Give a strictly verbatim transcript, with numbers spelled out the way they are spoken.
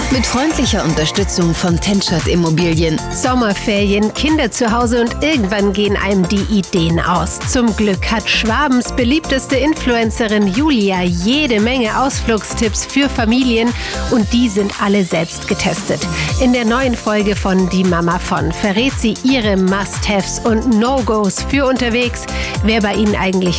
Mit freundlicher Unterstützung von Tenschert Immobilien. Sommerferien, Kinder zu Hause und irgendwann gehen einem die Ideen aus. Zum Glück hat Schwabens beliebteste Influencerin Julia jede Menge Ausflugstipps für Familien und die sind alle selbst getestet. In der neuen Folge von Die Mama von verrät sie ihre Must-Haves und No-Gos für unterwegs, wer bei ihnen eigentlich